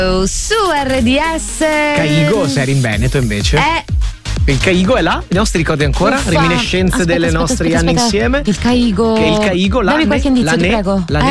Su RDS. Caigo, se eri in Veneto invece. Il Caigo è là? Non ti ricordi ancora? Reminiscenze delle nostri anni insieme. Il Caigo. Che il Caigo, dammi qualche indizio, ti prego. La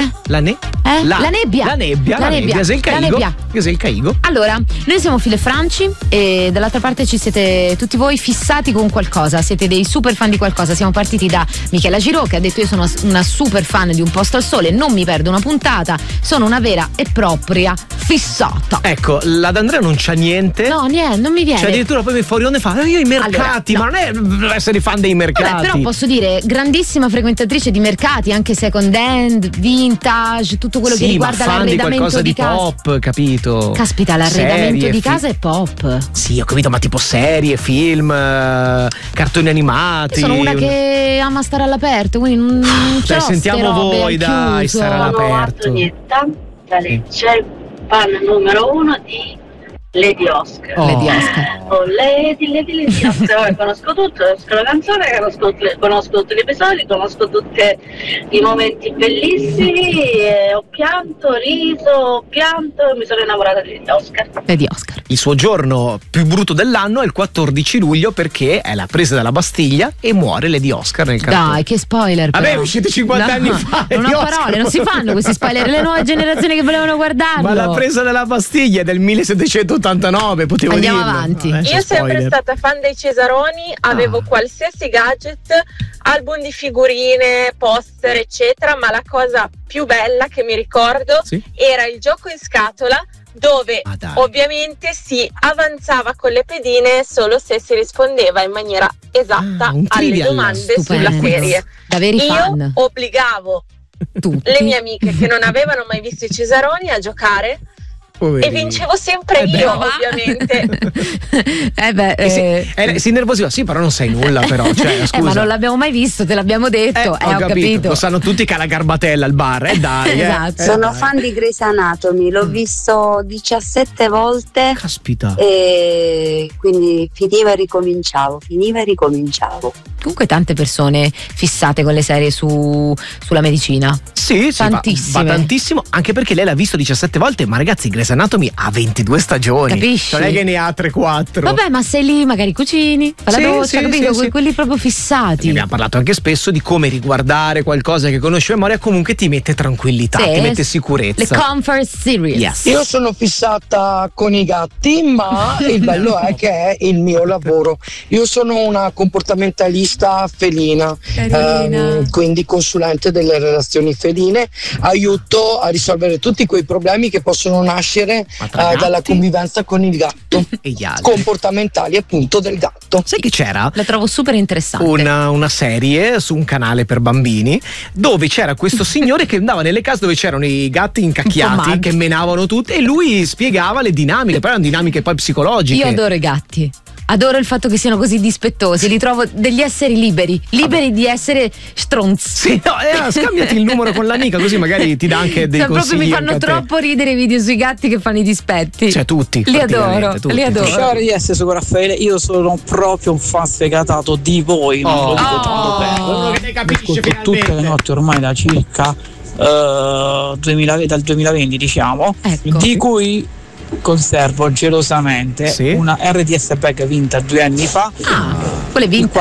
nebbia. La nebbia. Sei il Caigo. Io sei il Caigo. Allora, noi siamo Filo e Franci e dall'altra parte ci siete tutti voi fissati con qualcosa. Siete dei super fan di qualcosa. Siamo partiti da Michela Giraud che ha detto: io sono una super fan di Un posto al sole, non mi perdo una puntata, sono una vera e propria fissata. Ecco, la D'Andrea non c'ha niente. No, niente, non mi viene. Cioè addirittura poi Forione fa: io i mercati, allora, ma non è essere fan dei mercati. Vabbè, però posso dire, grandissima frequentatrice di mercati, anche second hand, vintage, tutto quello che riguarda l'arredamento di casa. Pop, capito? Caspita, l'arredamento di casa è pop. Sì, ho capito, ma tipo serie, film, cartoni animati. Io sono una che ama stare all'aperto, quindi non ce l'ho. Sentiamo voi, dai, stare all'aperto. Antonietta da Lecce, fan numero 1 di Lady Oscar. Lady Oscar. Lady Oscar. Conosco tutto, conosco la canzone, conosco tutti gli episodi, conosco tutti i momenti bellissimi. Ho pianto, riso, mi sono innamorata di Lady Oscar. Il suo giorno più brutto dell'anno è il 14 luglio perché è la presa della Bastiglia e muore Lady Oscar nel cartone. Dai, che spoiler. Vabbè, è uscito 50 anni fa. Non ho parole, non si fanno questi spoiler. Le nuove generazioni che volevano guardarlo. Ma la presa della Bastiglia è del 1789, potevo Andiamo dirlo. avanti. Io sempre stata fan dei Cesaroni, avevo qualsiasi gadget, album di figurine, poster, eccetera, ma la cosa più bella che mi ricordo era il gioco in scatola, dove ovviamente si avanzava con le pedine solo se si rispondeva in maniera esatta alle domande sulla serie. Da veri fan. Io obbligavo le mie amiche che non avevano mai visto i Cesaroni a giocare. E vincevo sempre io, ovviamente. Si innervosiva, sì, però non sai nulla, però. Cioè, scusa. Ma non l'abbiamo mai visto, te l'abbiamo detto. Ho capito. Lo sanno tutti che ha la garbatella al bar, dai. Esatto. Sono fan di Grey's Anatomy, l'ho visto 17 volte. Caspita. E quindi finiva e ricominciavo. Comunque tante persone fissate con le serie sulla medicina. Sì, tantissime. Va tantissimo, anche perché lei l'ha visto 17 volte, ma ragazzi, Grey's Anatomy ha 22 stagioni. Capisci? Non è che ne ha 3-4. Vabbè, ma sei lì, magari cucini, fai la doccia, capito? Quelli proprio fissati. Ne abbiamo parlato anche spesso di come riguardare qualcosa che conosci a memoria comunque ti mette tranquillità, ti mette sicurezza. Le comfort series. Yes. Io sono fissata con i gatti, ma il bello è che è il mio lavoro. Io sono una comportamentalista felina, quindi consulente delle relazioni feline, aiuto a risolvere tutti quei problemi che possono nascere dalla convivenza con il gatto e gli altri comportamentali appunto del gatto. Sai che c'era? La trovo super interessante. Una serie su un canale per bambini dove c'era questo signore che andava nelle case dove c'erano i gatti incacchiati che menavano tutti e lui spiegava le dinamiche, però erano dinamiche poi psicologiche. Io adoro i gatti. Adoro il fatto che siano così dispettosi, li trovo degli esseri liberi di essere stronzi. Sì, no, scambiati il numero con l'amica così magari ti dà anche dei consigli. Proprio mi fanno troppo ridere i video sui gatti che fanno i dispetti. Cioè tutti. Li adoro. Ciao RDS, sono Raffaele, io sono proprio un fan sfegatato di voi, non lo dico tanto bene. Uno che ne capisce finalmente. Tutte le notti ormai da circa dal 2020 diciamo, di cui conservo gelosamente una RDS bag vinta 2 anni fa. Quelle vintage.